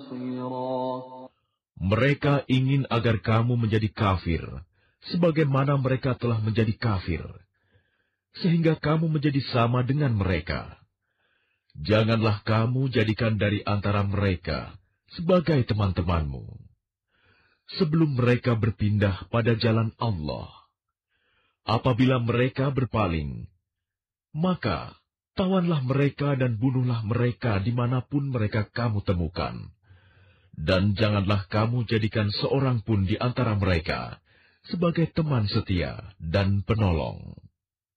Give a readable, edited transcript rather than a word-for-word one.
نصيرا. Mereka ingin agar kamu menjadi kafir, sebagaimana mereka telah menjadi kafir, sehingga kamu menjadi sama dengan mereka. Janganlah kamu jadikan dari antara mereka sebagai teman-temanmu, sebelum mereka berpindah pada jalan Allah. Apabila mereka berpaling, maka tawanlah mereka dan bunuhlah mereka dimanapun mereka kamu temukan. Dan janganlah kamu jadikan seorang pun di antara mereka sebagai teman setia dan penolong.